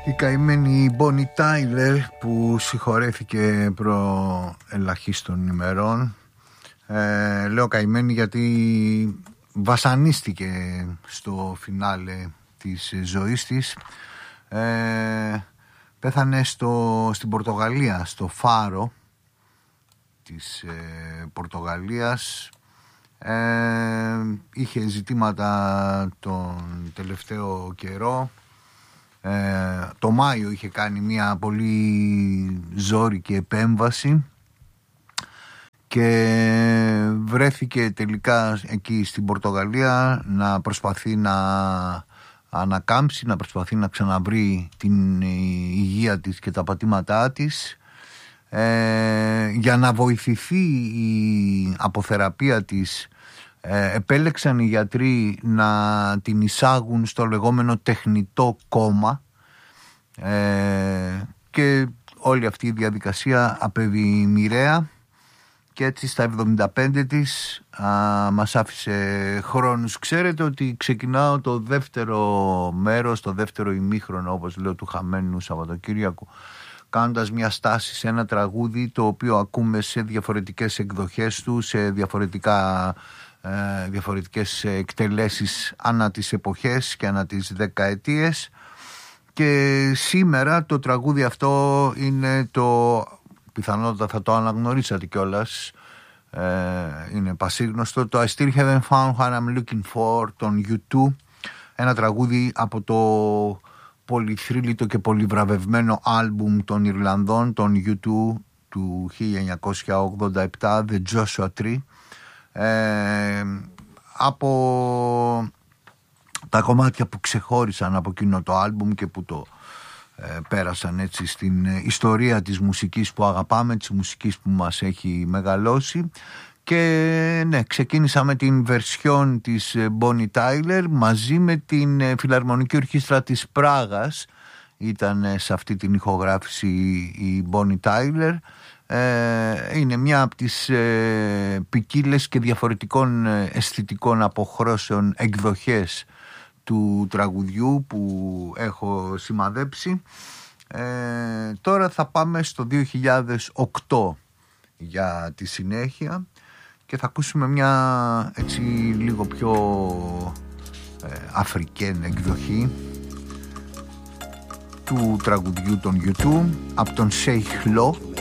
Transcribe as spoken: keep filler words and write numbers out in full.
Η καημένη Bonnie Tyler που συγχωρέθηκε προ ελαχίστων ημερών. ε, Λέω καημένη γιατί βασανίστηκε στο φινάλε της ζωής της. ε, Πέθανε στο, στην Πορτογαλία, στο Φάρο της ε, Πορτογαλίας. ε, Είχε ζητήματα τον τελευταίο καιρό. Ε, το Μάιο είχε κάνει μια πολύ ζώρικη επέμβαση και βρέθηκε τελικά εκεί στην Πορτογαλία να προσπαθεί να ανακάμψει, να προσπαθεί να ξαναβρει την υγεία της και τα πατήματά της. Ε, για να βοηθηθεί η αποθεραπεία της, Ε, επέλεξαν οι γιατροί να την εισάγουν στο λεγόμενο τεχνητό κόμμα, ε, και όλη αυτή η διαδικασία απέβη μοιραία και έτσι στα εβδομήντα πέντε της α, μας άφησε χρόνους. Ξέρετε ότι ξεκινάω το δεύτερο μέρος, το δεύτερο ημίχρονο, όπως λέω, του χαμένου Σαββατοκύριακου, κάνοντας μια στάση σε ένα τραγούδι το οποίο ακούμε σε διαφορετικές εκδοχές του, σε διαφορετικά διαφορετικές εκτελέσεις ανά τις εποχές και ανά τις δεκαετίες. Και σήμερα το τραγούδι αυτό είναι το, πιθανότατα θα το αναγνωρίσατε κιόλας, ε, είναι πασίγνωστο, το I Still Haven't Found What I'm Looking For των γιου τού, ένα τραγούδι από το πολυθρύλιτο και πολυβραβευμένο άλμπουμ των Ιρλανδών των γιου τού του χίλια εννιακόσια ογδόντα επτά, The Joshua Tree. Ε, από τα κομμάτια που ξεχώρισαν από εκείνο το άλμπουμ και που το ε, πέρασαν έτσι στην ιστορία της μουσικής που αγαπάμε, της μουσικής που μας έχει μεγαλώσει. Και ναι, ξεκίνησα με την βερσιόν της Bonnie Tyler μαζί με την Φιλαρμονική Ορχήστρα της Πράγας. Ήταν σε αυτή την ηχογράφηση η Bonnie Tyler. Είναι μια από τις ε, ποικίλες και διαφορετικών αισθητικών αποχρώσεων εκδοχές του τραγουδιού που έχω σημαδέψει. Ε, τώρα θα πάμε στο δύο χιλιάδες οκτώ για τη συνέχεια και θα ακούσουμε μια έτσι λίγο πιο ε, αφρικέν εκδοχή του τραγουδιού των γιου τού από τον Sheikh Lo.